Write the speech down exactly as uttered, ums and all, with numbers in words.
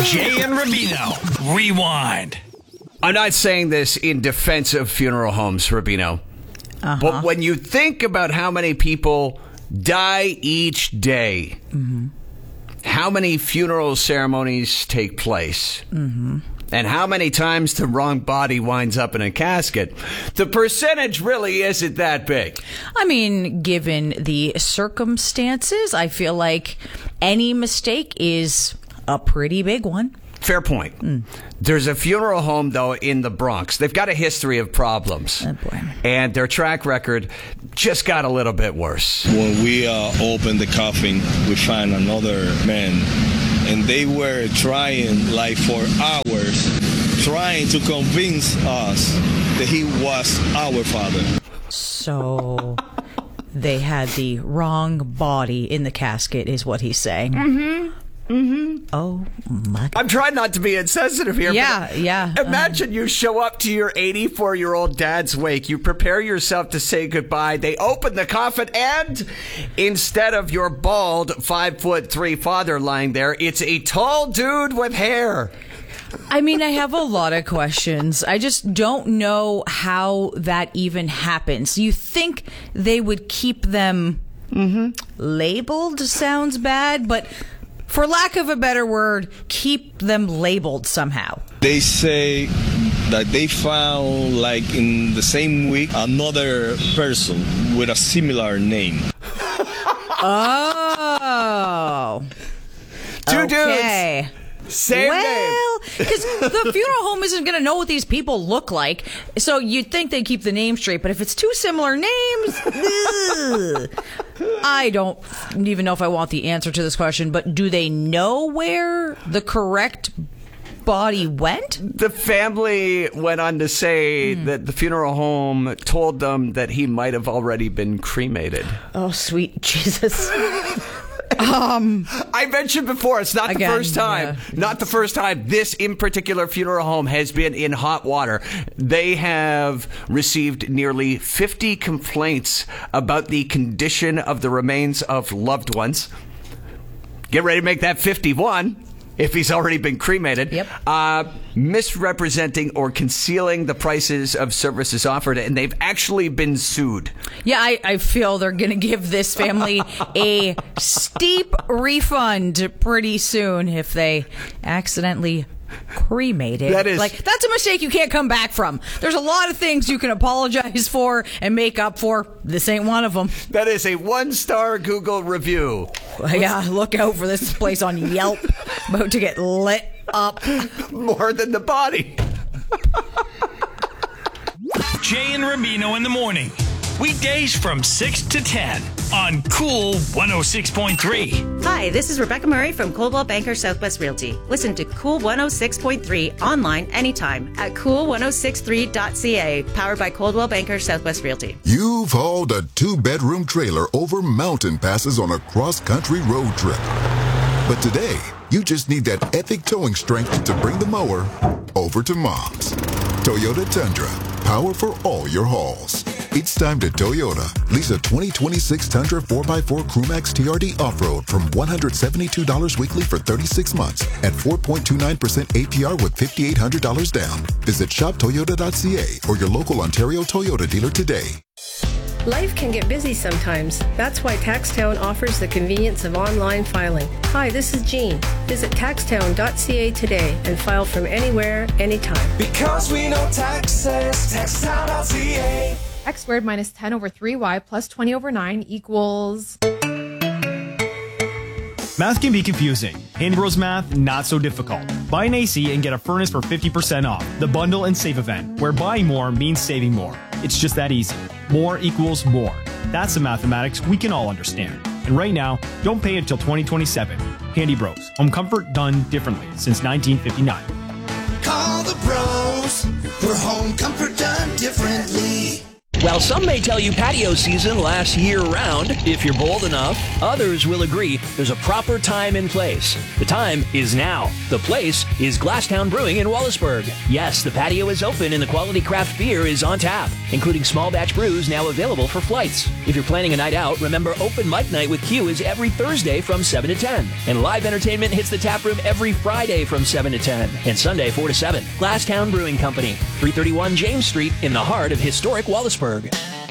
Jay and Rubino. Rewind. I'm not saying this in defense of funeral homes, Rubino. Uh-huh. But when you think about how many people die each day, mm-hmm. how many funeral ceremonies take place, mm-hmm. and how many times the wrong body winds up in a casket, the percentage really isn't that big. I mean, given the circumstances, I feel like any mistake is a pretty big one. Fair point. Mm. There's a funeral home, though, in the Bronx. They've got a history of problems. Oh, boy. And their track record just got a little bit worse. When we uh, opened the coffin, we found another man. And they were trying, like, for hours, trying to convince us that he was our father. So they had the wrong body in the casket, is what he's saying. Mm-hmm. Mm-hmm. Oh, my God. I'm trying not to be insensitive here. Yeah, but yeah. Imagine uh, you show up to your eighty-four-year-old dad's wake. You prepare yourself to say goodbye. They open the coffin, and instead of your bald five-foot-three father lying there, it's a tall dude with hair. I mean, I have a lot of questions. I just don't know how that even happens. You think they would keep them mm-hmm. labeled? Sounds bad, but for lack of a better word, keep them labeled somehow. They say that they found, like, in the same week, another person with a similar name. Oh. Two okay. dudes. Same well, name. Because the funeral home isn't going to know what these people look like, so you'd think they'd keep the name straight. But if it's two similar names, I don't even know if I want the answer to this question. But do they know where the correct body went? The family went on to say mm. that the funeral home told them that he might have already been cremated. Oh, sweet Jesus. Um, I mentioned before, it's not again, the first time. Yeah. Not the first time this in particular funeral home has been in hot water. They have received nearly fifty complaints about the condition of the remains of loved ones. Get ready to make that fifty-one. If he's already been cremated, yep. uh, misrepresenting or concealing the prices of services offered, and they've actually been sued. Yeah, I, I feel they're going to give this family a steep refund pretty soon if they accidentally cremated. That is, like, that's a mistake you can't come back from. There's a lot of things you can apologize for and make up for. This ain't one of them. That is a one-star Google review. Yeah, look out for this place on Yelp. About to get lit up. More than the body. Jay and Rubino in the morning. Weekdays from six to ten on Cool one oh six point three. Hi, this is Rebecca Murray from Coldwell Banker Southwest Realty. Listen to Cool one oh six point three online anytime at cool one oh six three dot c a, powered by Coldwell Banker Southwest Realty. You've hauled a two-bedroom trailer over mountain passes on a cross-country road trip. But today, you just need that epic towing strength to bring the mower over to Mom's. Toyota Tundra, power for all your hauls. It's time to Toyota. Lease a twenty twenty-six Tundra four by four Crewmax T R D Off-Road from one hundred seventy-two dollars weekly for thirty-six months at four point two nine percent A P R with five thousand eight hundred dollars down. Visit shop toyota dot c a or your local Ontario Toyota dealer today. Life can get busy sometimes. That's why TaxTown offers the convenience of online filing. Hi, this is Jean. Visit taxtown dot c a today and file from anywhere, anytime. Because we know taxes, taxtown dot c a. X squared minus ten over three y plus twenty over nine equals... Math can be confusing. Handy Bros Math, not so difficult. Buy an A C and get a furnace for fifty percent off. The Bundle and Save event, where buying more means saving more. It's just that easy. More equals more. That's the mathematics we can all understand. And right now, don't pay until twenty twenty-seven. Handy Bros. Home comfort done differently since nineteen fifty-nine. Call the pros for home comfort done differently. While some may tell you patio season lasts year-round, if you're bold enough, others will agree there's a proper time and place. The time is now. The place is Glasstown Brewing in Wallaceburg. Yes, the patio is open and the quality craft beer is on tap, including small batch brews now available for flights. If you're planning a night out, remember Open Mic Night with Q is every Thursday from seven to ten. And live entertainment hits the tap room every Friday from seven to ten. And Sunday four to seven. Glasstown Brewing Company, three thirty-one James Street in the heart of historic Wallaceburg.